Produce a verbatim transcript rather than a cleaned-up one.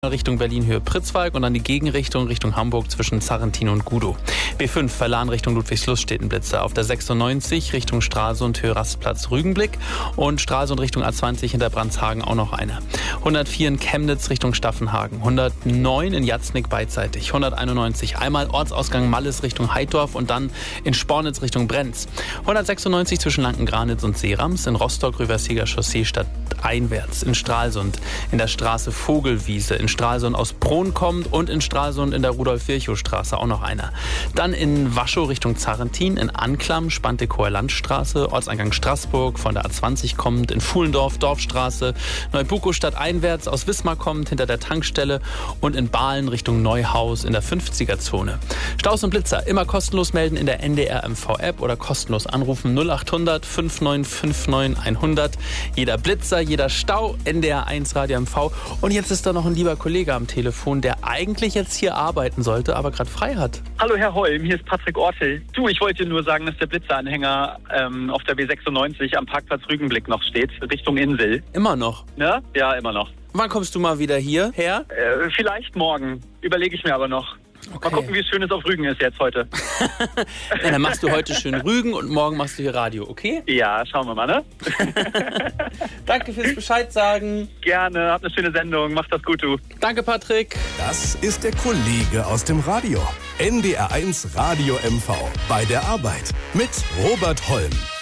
Richtung Berlin-Höhe Pritzwalk und dann die Gegenrichtung Richtung Hamburg zwischen Sarrentin und Gudow. B fünf Verlan Richtung Ludwigslust steht ein Blitzer. Auf der sechsundneunzig Richtung Stralsund Höhe Rastplatz Rügenblick und Stralsund Richtung A zwanzig hinter Brandshagen auch noch einer. hundertvier in Chemnitz Richtung Staffenhagen. hundertneun in Jatznick beidseitig. hunderteinundneunzig einmal Ortsausgang Malles Richtung Heidorf und dann in Spornitz Richtung Brenz. hundertsechsundneunzig zwischen Lanken-Granitz und Seerams. In Rostock Rüversiger Chaussee stadteinwärts. In Stralsund in der Straße Vogelwiese. In Stralsund aus Bron kommt und in Stralsund in der Rudolf-Virchow-Straße auch noch einer. Dann in Waschow Richtung Zarrentin, in Anklam, Spantekower Landstraße, Ortseingang Straßburg, von der A zwanzig kommt, in Fuhlendorf, Dorfstraße, Neubukow stadteinwärts, aus Wismar kommt, hinter der Tankstelle und in Bahlen Richtung Neuhaus in der fünfziger-Zone. Staus und Blitzer immer kostenlos melden in der N D R M V-App oder kostenlos anrufen null acht hundert fünf neun fünf neun hundert. Jeder Blitzer, jeder Stau, N D R eins Radio M V. Und jetzt ist da noch ein lieber Kollege am Telefon, der eigentlich jetzt hier arbeiten sollte, aber gerade frei hat. Hallo Herr Holm, hier ist Patrick Ortel. Du, ich wollte nur sagen, dass der Blitzeranhänger ähm, auf der B sechsundneunzig am Parkplatz Rügenblick noch steht, Richtung Insel. Immer noch? Ne? Ja, immer noch. Wann kommst du mal wieder hierher? Äh, vielleicht morgen, überlege ich mir aber noch. Okay. Mal gucken, wie schön es auf Rügen ist jetzt heute. Ja, dann machst du heute schön Rügen und morgen machst du hier Radio, okay? Ja, schauen wir mal, ne? Danke fürs Bescheid sagen. Gerne, habt eine schöne Sendung, macht das gut, du. Danke, Patrick. Das ist der Kollege aus dem Radio. N D R eins Radio M V. Bei der Arbeit mit Robert Holm.